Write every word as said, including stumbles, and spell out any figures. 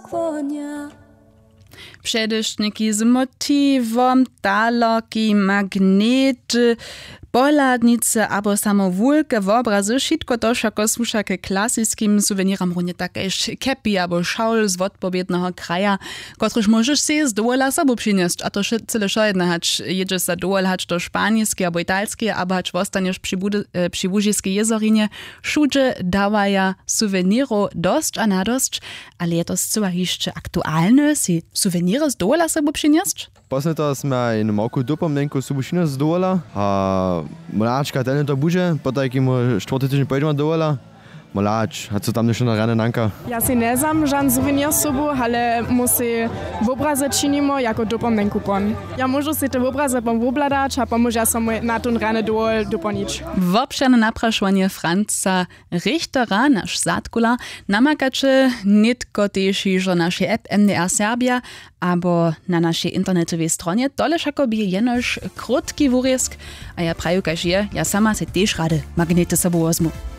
skłonia. Předešníky z motivom, taloki, magnety, pohľadnice abo samo wulke w obrazy, všetko to všako słuša ke klasickim suwenirom, runie takež kepi abo šaul z odpowiednego kraja, kotryż możesz si z dołela sobą przynieść, a to cyle šojedne, hacz jedziesz za dołel, hacz to španiskie abo italskie, abo hacz wostaniesz przy Łužiskiej jezorinie, wszędzie dawaja suweniro dość a nadość, ale je to zcela jeszcze aktualne, si suweniro z dołela sobą przynieść? Posledno sme in moku dopomnenku subušino z dovola a mláčka ten to buže, potaj mu štvrtý týždeň pojdeme dovola. Mláč, a co tam nešto na rane nanka? Ja si nezam žan suvenir z sobu, ale musi v obraze činimo jako dopomnenku pon. Ja môžu si te v obraze pon vobladať a pomôžu som na ten rane dovol doponič. Wobšane naprašovanie Franca Richtera, naš zadkula, namakače nitko teši, že naše app M D R Serbia abo na naszej internetowej stronie, dole všako by jenož krótki wurjesk, a ja praju kaž je, ja sama se tež rade magnety sobą wozmu.